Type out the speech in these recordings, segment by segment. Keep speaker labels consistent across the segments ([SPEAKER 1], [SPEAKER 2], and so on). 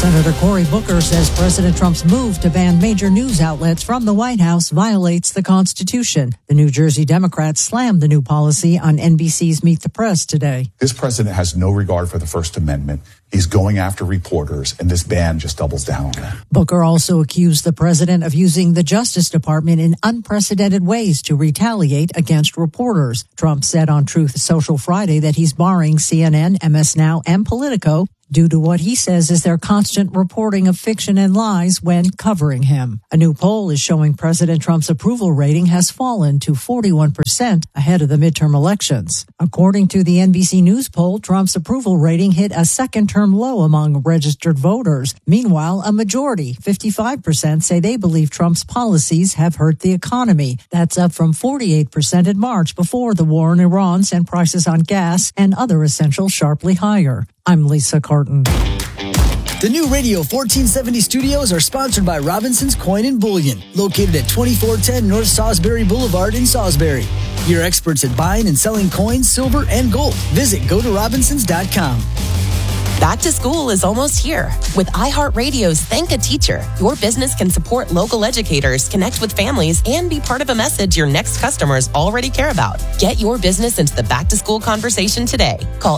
[SPEAKER 1] Senator Cory Booker says President Trump's move to ban major news outlets from the White House violates the Constitution. The New Jersey Democrats slammed the new policy on NBC's Meet the Press today.
[SPEAKER 2] This president has no regard for the First Amendment. He's going after reporters, and this ban just doubles down on that.
[SPEAKER 1] Booker also accused the president of using the Justice Department in unprecedented ways to retaliate against reporters. Trump said on Truth Social Friday that he's barring CNN, MS Now, and Politico due to what he says is their constant reporting of fiction and lies when covering him. A new poll is showing President Trump's approval rating has fallen to 41% ahead of the midterm elections. According to the NBC News poll, Trump's approval rating hit a second-term low among registered voters. Meanwhile, a majority, 55%, say they believe Trump's policies have hurt the economy. That's up from 48% in March before the war in Iran sent prices on gas and other essentials sharply higher. I'm Lisa Carton.
[SPEAKER 3] The new Radio 1470 studios are sponsored by Robinson's Coin and Bullion, located at 2410 North Salisbury Boulevard in Salisbury. Your experts at buying and selling coins, silver, and gold. Visit GoToRobinsons.com.
[SPEAKER 4] Back to school is almost here. With iHeartRadio's Thank a Teacher, your business can support local educators, connect with families, and be part of a message your next customers already care about. Get your business into the back-to-school conversation today. Call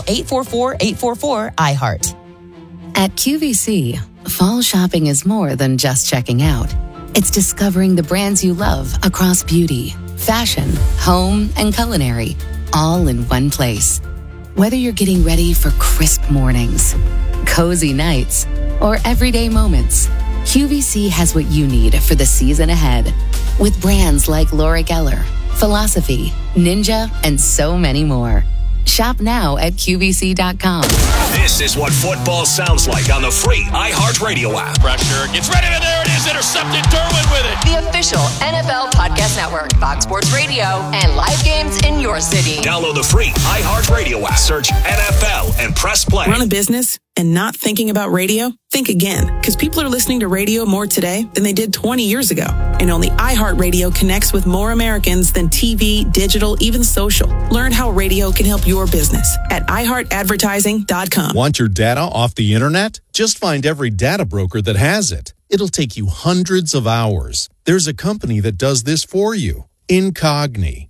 [SPEAKER 4] 844-844-iHeart.
[SPEAKER 5] At QVC, fall shopping is more than just checking out. It's discovering the brands you love across beauty, fashion, home, and culinary, all in one place. Whether you're getting ready for crisp mornings, cozy nights, or everyday moments, QVC has what you need for the season ahead. With brands like Laura Geller, Philosophy, Ninja, and so many more. Shop now at QVC.com.
[SPEAKER 6] This is what football sounds like on the free iHeartRadio app.
[SPEAKER 7] Pressure gets ready, and there it is. Intercepted. Derwin with it.
[SPEAKER 8] The official NFL Podcast Network, Fox Sports Radio, and live games in your city.
[SPEAKER 6] Download the free iHeartRadio app. Search NFL and press play.
[SPEAKER 9] Run a business and not thinking about radio? Think again, because people are listening to radio more today than they did 20 years ago. And only iHeartRadio connects with more Americans than TV, digital, even social. Learn how radio can help your business at iHeartAdvertising.com.
[SPEAKER 10] Want your data off the internet? Just find every data broker that has it. It'll take you hundreds of hours. There's a company that does this for you. Incogni.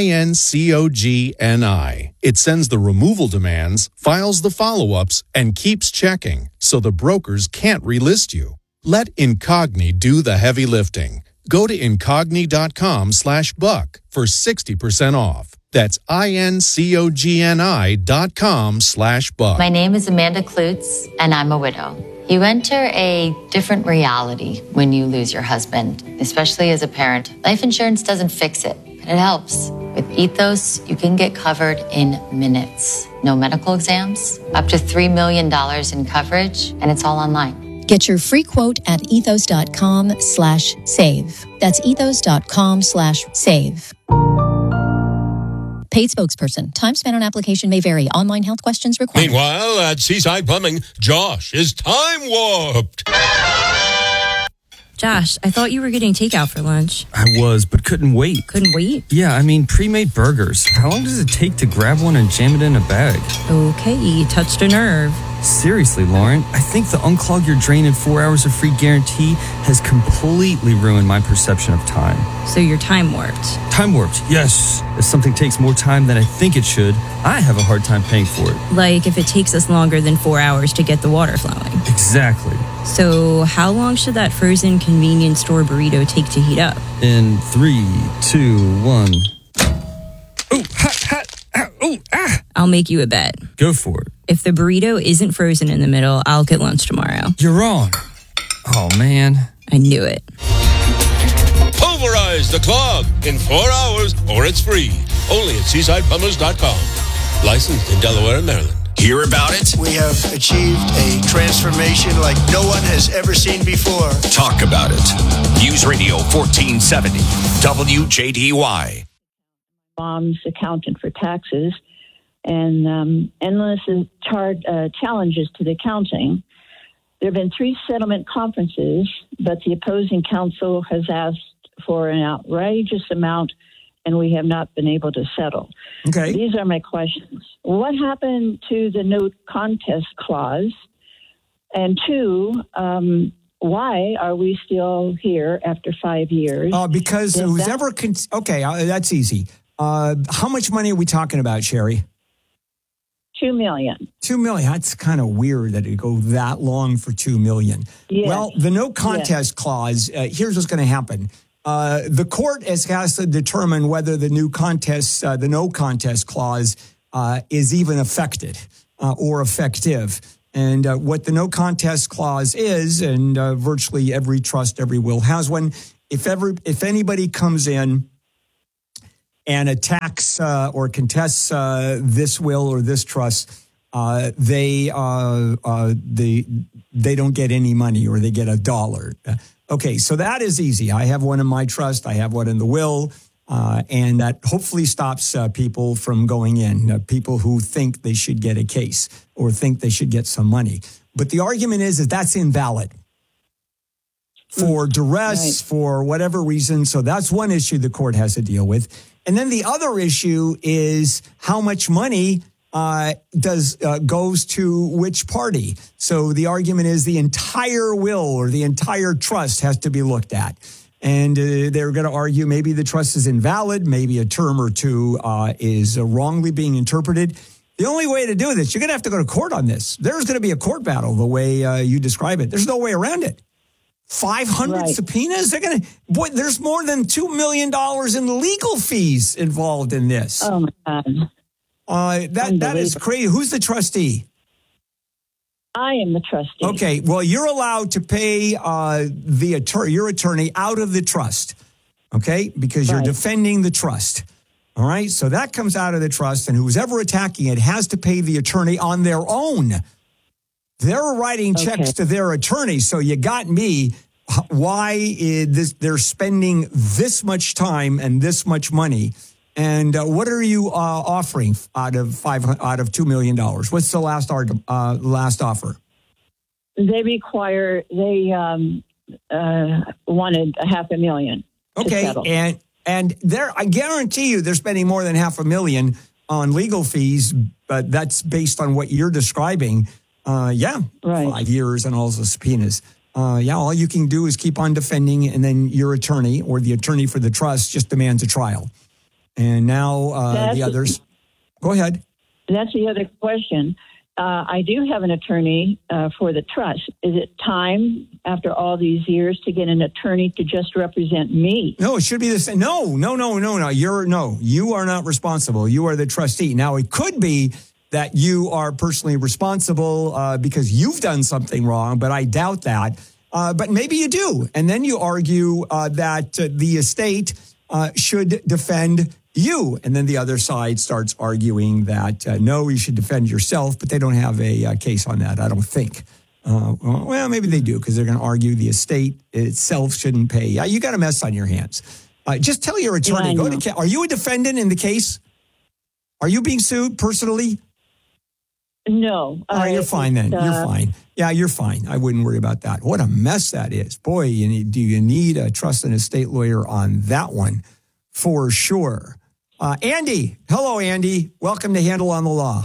[SPEAKER 10] INCOGNI. It sends the removal demands, files the follow-ups, and keeps checking, so the brokers can't relist you. Let Incogni do the heavy lifting. Go to incogni.com/buck for 60% off. That's INCOGNI.com/buck.
[SPEAKER 11] My name is Amanda Klutz, and I'm a widow. You enter a different reality when you lose your husband, especially as a parent. Life insurance doesn't fix it, but it helps. With Ethos, you can get covered in minutes. No medical exams, up to $3 million in coverage, and it's all online.
[SPEAKER 12] Get your free quote at ethos.com/save. That's ethos.com/save. Paid spokesperson. Time spent on application may vary. Online health questions required.
[SPEAKER 7] Meanwhile, at Seaside Plumbing, Josh is time warped.
[SPEAKER 13] Josh, I thought you were getting takeout for lunch.
[SPEAKER 14] I was, but couldn't wait.
[SPEAKER 13] Couldn't wait?
[SPEAKER 14] Yeah, I mean, pre-made burgers. How long does it take to grab one and jam it in a bag?
[SPEAKER 13] Okay, you touched a nerve.
[SPEAKER 14] Seriously, Lauren, I think the unclog your drain in 4 hours of free guarantee has completely ruined my perception of time.
[SPEAKER 13] So you're time warped.
[SPEAKER 14] Time warped, yes. If something takes more time than I think it should, I have a hard time paying for it.
[SPEAKER 13] Like if it takes us longer than 4 hours to get the water flowing.
[SPEAKER 14] Exactly.
[SPEAKER 13] So how long should that frozen convenience store burrito take to heat up?
[SPEAKER 14] In 3, 2, 1. Oh, hot, oh, ah.
[SPEAKER 13] I'll make you a bet.
[SPEAKER 14] Go for it.
[SPEAKER 13] If the burrito isn't frozen in the middle, I'll get lunch tomorrow.
[SPEAKER 14] You're wrong. Oh, man.
[SPEAKER 13] I knew it.
[SPEAKER 7] Pulverize the clog in 4 hours or it's free. Only at SeasidePlumbers.com. Licensed in Delaware and Maryland.
[SPEAKER 6] Hear about it?
[SPEAKER 15] We have achieved a transformation like no one has ever seen before.
[SPEAKER 6] Talk about it. News Radio 1470, WJDY.
[SPEAKER 16] Mom's accountant for taxes, and endless challenges to the accounting. There have been 3 settlement conferences, but the opposing counsel has asked for an outrageous amount, and we have not been able to settle.
[SPEAKER 3] Okay.
[SPEAKER 16] These are my questions. What happened to the no contest clause? And two, why are we still here after 5 years?
[SPEAKER 17] Because who's ever... that's easy. How much money are we talking about, Sherry?
[SPEAKER 16] $2 million.
[SPEAKER 17] $2 million. That's kind of weird that it go that long for $2 million.
[SPEAKER 16] Yes.
[SPEAKER 17] Well, the no contest clause, here's what's going to happen. The court has to determine whether the no contest clause is even affected or effective. And what the no contest clause is, and virtually every trust, every will has one. If anybody comes in and attacks or contests this will or this trust, they don't get any money, or they get $1. Okay, so that is easy. I have one in my trust. I have one in the will. And that hopefully stops people from going in, people who think they should get a case or think they should get some money. But the argument is that that's invalid for duress, for whatever reason. So that's one issue the court has to deal with. And then the other issue is how much money goes to which party. So the argument is the entire will or the entire trust has to be looked at. And they're going to argue maybe the trust is invalid, maybe a term or two is wrongly being interpreted. The only way to do this, you're going to have to go to court on this. There's going to be a court battle the way you describe it. There's no way around it. 500 subpoenas? There's more than $2 million in legal fees involved in this.
[SPEAKER 16] Oh, my God.
[SPEAKER 17] That is crazy. Who's the trustee?
[SPEAKER 16] I am the trustee.
[SPEAKER 17] Okay, well, you're allowed to pay your attorney out of the trust, okay, because you're defending the trust. All right, so that comes out of the trust, and who's ever attacking it has to pay the attorney on their own. They're writing checks to their attorney, so you got me. Why they're spending this much time and this much money? And what are you offering out of $2 million? What's the last offer?
[SPEAKER 16] They wanted $500,000.
[SPEAKER 17] Okay, and I guarantee you they're spending more than $500,000 on legal fees, but that's based on what you're describing. 5 years and all the subpoenas. All you can do is keep on defending, and then your attorney or the attorney for the trust just demands a trial. And now the others. Go ahead.
[SPEAKER 16] That's the other question. I do have an attorney for the trust. Is it time after all these years to get an attorney to just represent me?
[SPEAKER 17] No, it should be the same. No. You are not responsible. You are the trustee. Now, it could be that you are personally responsible because you've done something wrong, but I doubt that. But maybe you do. And then you argue that the estate should defend you. And then the other side starts arguing that, no, you should defend yourself, but they don't have a case on that, I don't think. Well, maybe they do, because they're going to argue the estate itself shouldn't pay. You got a mess on your hands. Just tell your attorney, are you a defendant in the case? Are you being sued personally?
[SPEAKER 16] No.
[SPEAKER 17] You're fine then. You're fine. Yeah, you're fine. I wouldn't worry about that. What a mess that is. Boy, do you need a trust and estate lawyer on that one for sure. Andy. Hello, Andy. Welcome to Handle on the Law.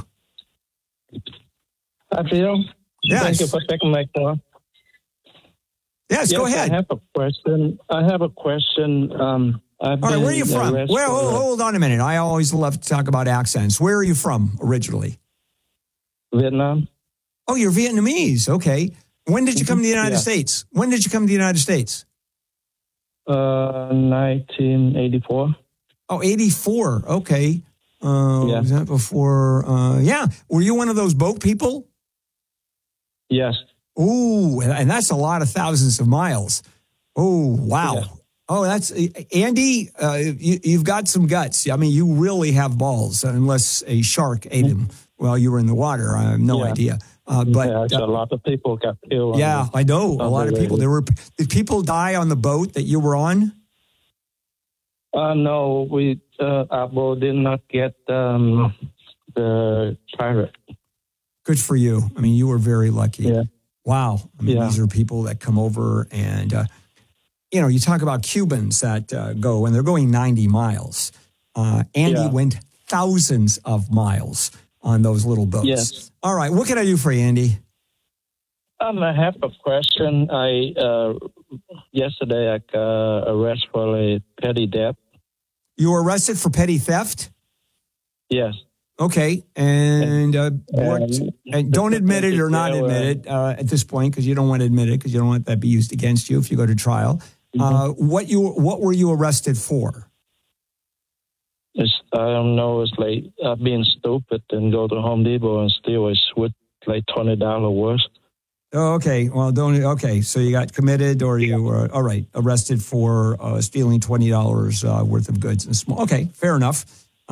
[SPEAKER 18] Hi, Phil.
[SPEAKER 17] Yes.
[SPEAKER 18] Thank you for taking my call.
[SPEAKER 17] Yes, go ahead.
[SPEAKER 18] I have a question.
[SPEAKER 17] All right, where are you from? Hold on a minute. I always love to talk about accents. Where are you from originally?
[SPEAKER 18] Vietnam.
[SPEAKER 17] Oh, you're Vietnamese. Okay. When did you come to the United States?
[SPEAKER 18] 1984.
[SPEAKER 17] Oh, 84. Okay. Was that before? Were you one of those boat people?
[SPEAKER 18] Yes.
[SPEAKER 17] Ooh, and that's a lot of thousands of miles. Oh, wow. Yeah. Oh, that's Andy. You've got some guts. I mean, you really have balls, unless a shark ate him while you were in the water. I have no idea. But
[SPEAKER 18] a lot of people got killed.
[SPEAKER 17] Yeah, I know. A lot of people. Did people die on the boat that you were on?
[SPEAKER 18] No, our boat did not get the pirate.
[SPEAKER 17] Good for you. I mean, you were very lucky.
[SPEAKER 18] Yeah.
[SPEAKER 17] Wow. I mean, these are people that come over and, you talk about Cubans that go, and they're going 90 miles. Andy went thousands of miles on those little boats.
[SPEAKER 18] Yes.
[SPEAKER 17] All right. What can I do for you, Andy?
[SPEAKER 18] I have a question. Yesterday I got arrested for a petty theft.
[SPEAKER 17] You were arrested for petty theft?
[SPEAKER 18] Yes.
[SPEAKER 17] Okay, and don't admit it or not admit it at this point, because you don't want to admit it, because you don't want that to be used against you if you go to trial. What were you arrested for?
[SPEAKER 18] I don't know. It's like being stupid and go to Home Depot and steal a switch like $20 worth.
[SPEAKER 17] Oh, okay. Well, okay. So you got committed, or you were arrested for stealing $20 worth of goods in a small. Okay, fair enough.